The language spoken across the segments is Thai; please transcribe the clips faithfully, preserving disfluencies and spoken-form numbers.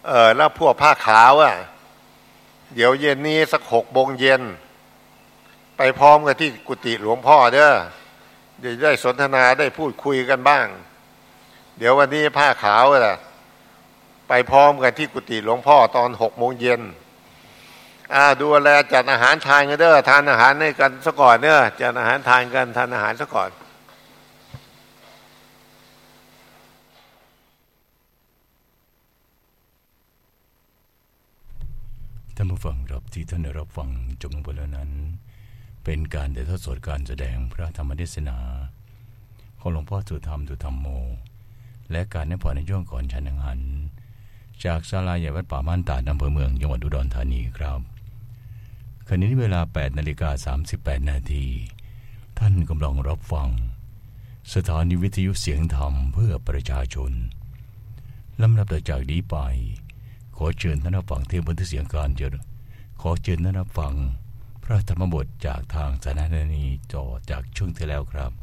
เออแล้วพวกผ้าขาวอ่ะเดี๋ยวเย็นนี้สักหกโมงเย็นไปพร้อมกันที่กุฏิหลวงพ่อเด้อเดี๋ยวได้สนทนาได้พูดคุยกันบ้างเดี๋ยววันนี้ผ้าขาวอ่ะไปพร้อมกันที่กุฏิหลวงพ่อตอนหกโมงเย็นอ่าดูแลจัดอาหารทานกันเด้อทานอาหารให้กันซะก่อนเด้อจัดอาหารทานกันทานอาหารซะก่อนท่านผู้ฟังครับที่ท่านได้รับฟังจบลงไปแล้วนั้นเป็นการถ่ายทอดสดการแสดงพระธรรมเทศนาของหลวงพ่อสุธรรมสุธรรมโมและการแนะนำในช่วงก่อนฉันอาหารจากศาลาใหญ่วัดป่าม่านตาดอำเภอเมืองจังหวัดอุดรธานีครับขณะนี้เวลา แปดนาฬิกาสามสิบแปดนาทีท่านกำลังรับฟังสถานีวิทยุเสียงธรรมเพื่อประชาชนลำดับต่อจากนี้ไปขอเชิญท่านรับฟังเทปบันทึกเสียงการเจริญขอเชิญท่านรับฟังพระธรรมบทจากทางสถานีต่อจากช่วงที่แล้วครับ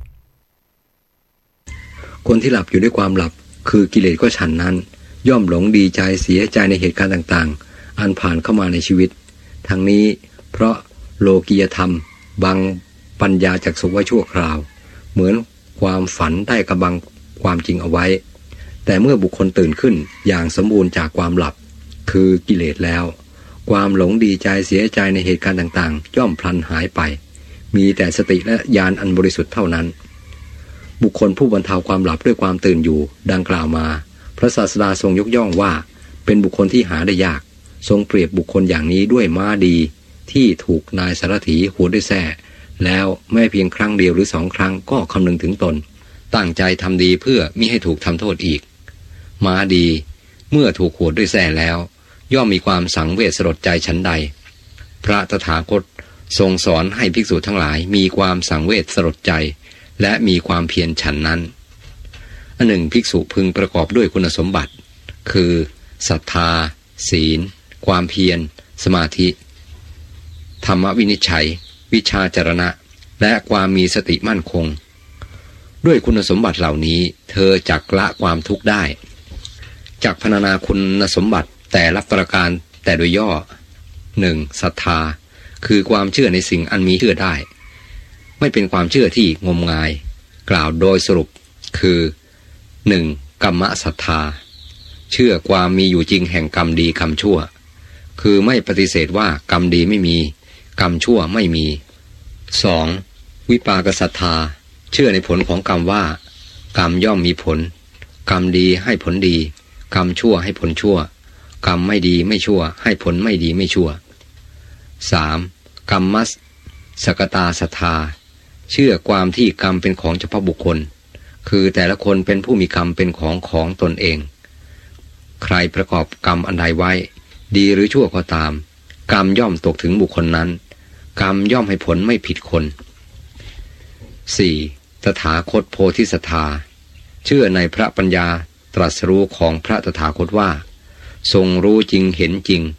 คนที่หลับอยู่ด้วยความหลับคือกิเลสก็ฉันนั้นย่อมหลงดีใจเสียใจในเหตุการณ์ต่างๆอันผ่านเข้ามาในชีวิตทั้งนี้เพราะโลกียธรรมบังปัญญาจักษุไว้ชั่วคราวเหมือนความฝันได้กำบังความจริงเอาไว้แต่เมื่อบุคคลตื่นขึ้นอย่างสมบูรณ์จากความหลับคือกิเลสแล้วความหลงดีใจเสียใจในเหตุการณ์ต่างๆย่อมพลันหายไปมีแต่สติและญาณอันบริสุทธิ์เท่านั้นบุคคลผู้บรรเทาความหลับด้วยความตื่นอยู่ดังกล่าวมาพระศาสดาทรงยกย่องว่าเป็นบุคคลที่หาได้ยากทรงเปรียบบุคคลอย่างนี้ด้วยม้าดีที่ถูกนายสารถีหัวด้วยแส้แล้วแม้เพียงครั้งเดียวหรือสองครั้งก็คำนึงถึงตนตั้งใจทำดีเพื่อมิให้ถูกทำโทษอีกม้าดีเมื่อถูกหัวด้วยแส้แล้วย่อมมีความสังเวชสลดใจฉันใดพระตถาคตทรงสอนให้ภิกษุทั้งหลายมีความสังเวชสลดใจและมีความเพียรฉันนั้นอันหนึ่งภิกษุพึงประกอบด้วยคุณสมบัติคือศรัทธาศีลความเพียรสมาธิธรรมวินิจฉัยวิชาจรณะและความมีสติมั่นคงด้วยคุณสมบัติเหล่านี้เธอจักละความทุกข์ได้จักพรรณนาคุณสมบัติแต่ละประการแต่โดยย่อ หนึ่ง. ศรัทธาคือความเชื่อในสิ่งอันมีเชื่อได้ไม่เป็นความเชื่อที่งมงายกล่าวโดยสรุปคือ หนึ่ง. กัมมศรัทธาเชื่อความมีอยู่จริงแห่งกรรมดีกรรมชั่วคือไม่ปฏิเสธว่ากรรมดีไม่มีกรรมชั่วไม่มี สอง. วิปากศรัทธาเชื่อในผลของกรรมว่ากรรมย่อมมีผลกรรมดีให้ผลดีกรรมชั่วให้ผลชั่วกรรมไม่ดีไม่ชั่วให้ผลไม่ดีไม่ชั่ว สาม. กัมมัสสกตาศรัทธาเชื่อความที่กรรมเป็นของเฉพาะบุคคลคือแต่ละคนเป็นผู้มีกรรมเป็นของของตนเองใครประกอบกรรมอันใดไว้ดีหรือชั่วก็ตามกรรมย่อมตกถึงบุคคลนั้นกรรมย่อมให้ผลไม่ผิดคน สี่. ตถาคตโพธิศรัทธาเชื่อในพระปัญญาตรัสรู้ของพระตถาคตว่าทรงรู้จริงเห็นจริง